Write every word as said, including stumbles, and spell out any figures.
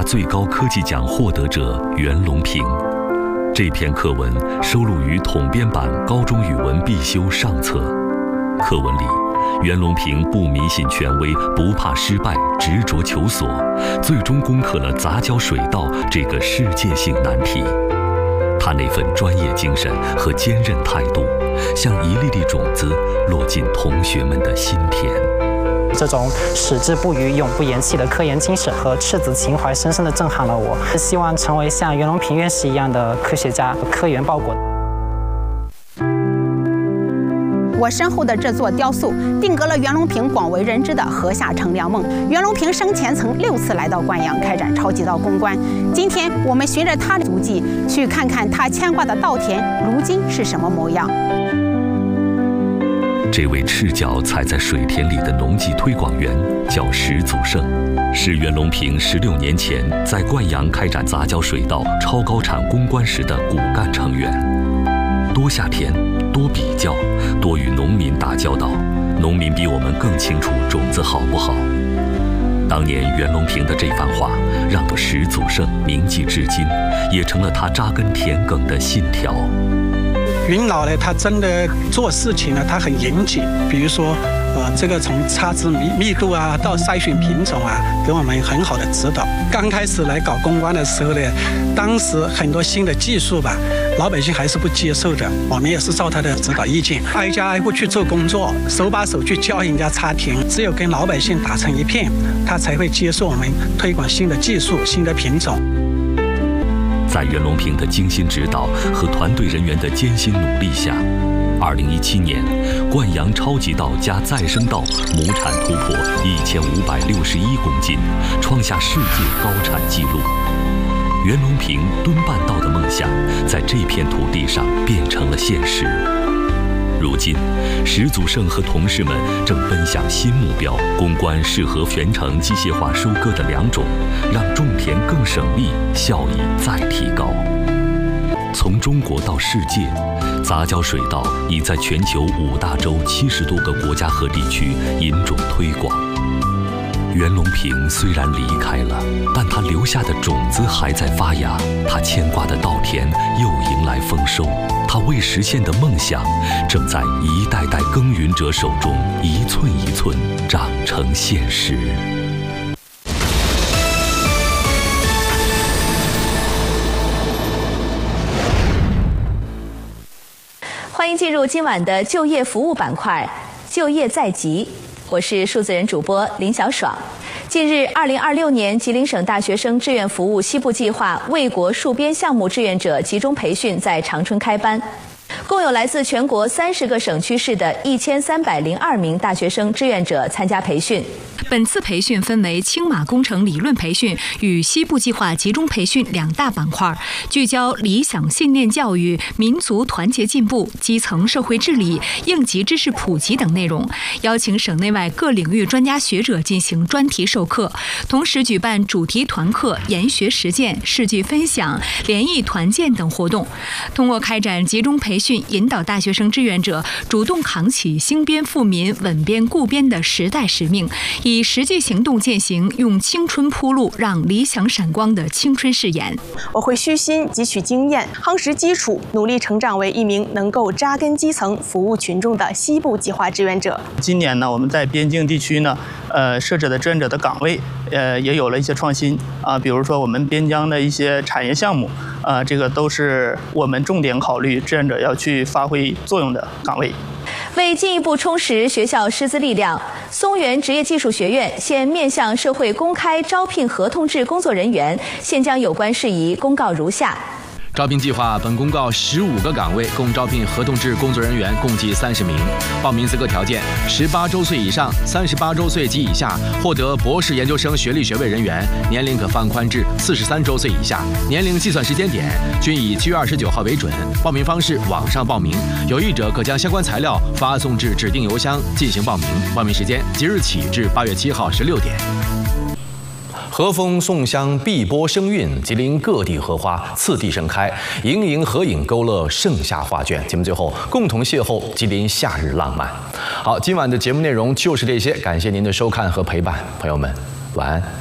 最高科技奖获得者袁隆平。这篇课文收录于统编版高中语文必修上册。课文里，袁隆平不迷信权威，不怕失败，执着求索，最终攻克了杂交水稻这个世界性难题。他那份专业精神和坚韧态度，像一粒粒种子落进同学们的心田。 这种矢志不渝、永不言弃的科研精神和赤子情怀，深深地震撼了我。希望成为像袁隆平院士一样的科学家，科研报国。 我身后的这座雕塑定格了袁隆平广为人知的禾下乘凉梦。袁隆平生前曾六次来到灌阳开展超级稻攻关。今天我们循着他的足迹，去看看他牵挂的稻田如今是什么模样。 这位赤脚踩在水田里的农技推广员叫石祖胜，是袁隆平十六年前在灌阳开展杂交水稻超高产攻关时的骨干成员。多下田，多比较，多与农民打交道，农民比我们更清楚种子好不好。当年袁隆平的这番话，让石祖胜铭记至今，也成了他扎根田埂的信条。 云老呢，他真的做事情呢，他很严谨。比如说，呃，这个从插枝密密度啊，到筛选品种啊，给我们很好的指导。刚开始来搞公关的时候呢，当时很多新的技术吧，老百姓还是不接受的。我们也是照他的指导意见，挨家挨户去做工作，手把手去教人家插田。只有跟老百姓打成一片，他才会接受我们推广新的技术、新的品种。 在袁隆平的精心指导和团队人员的艰辛努力下，二零一七年，灌阳超级稻加再生稻亩产突破一千五百六十一公斤，创下世界高产纪录。袁隆平蹲半稻的梦想，在这片土地上变成了现实。如今，石祖胜和同事们正奔向新目标，攻关适合全程机械化收割的良种，让种田更省力，效益再提高。从中国到世界，杂交水稻已在全球五大洲七十多个国家和地区引种推广。袁隆平虽然离开了，但他留下的种子还在发芽，他牵挂的稻田又迎来丰收。他未实现的梦想，正在一代代耕耘者手中一寸一寸长成现实。 欢迎进入今晚的就业服务板块，就业在即。我是数字人主播林小爽。近日，二零二六年吉林省大学生志愿服务西部计划卫国戍边项目志愿者集中培训在长春开班。共有来自全国三十个省区市的一千三百零二名大学生志愿者参加培训。 本次培训分为青马工程理论培训与西部计划集中培训两大板块，聚焦理想信念教育、民族团结进步、基层社会治理、应急知识普及等内容，邀请省内外各领域专家学者进行专题授课，同时举办主题团课、研学实践、事迹分享、联谊团建等活动。通过开展集中培训，引导大学生志愿者主动扛起兴边富民、稳边固边的时代使命，以实际行动践行用青春铺路让理想闪光的青春誓言。 我会虚心汲取经验，夯实基础，努力成长为一名能够扎根基层、服务群众的西部计划志愿者。 今年呢，我们在边境地区呢，呃，设置的志愿者的岗位，呃，也有了一些创新啊，比如说我们边疆的一些产业项目，啊，这个都是我们重点考虑志愿者要去发挥作用的岗位。 为进一步充实学校师资力量，松原职业技术学院现面向社会公开招聘合同制工作人员，现将有关事宜公告如下。 招聘计划本公告十五个岗位，共招聘合同制工作人员共计三十名。报名资格条件：十八周岁以上、三十八周岁及以下，获得博士研究生学历学位人员，年龄可放宽至四十三周岁以下。年龄计算时间点均以七月二十九号为准。报名方式：网上报名，有意者可将相关材料发送至指定邮箱进行报名。报名时间即日起至八月七号十六点。和风送香，碧波生韵，吉林各地荷花次第盛开，盈盈合影勾勒盛夏画卷。节目最后，共同邂逅吉林夏日浪漫。好，今晚的节目内容就是这些，感谢您的收看和陪伴，朋友们，晚安。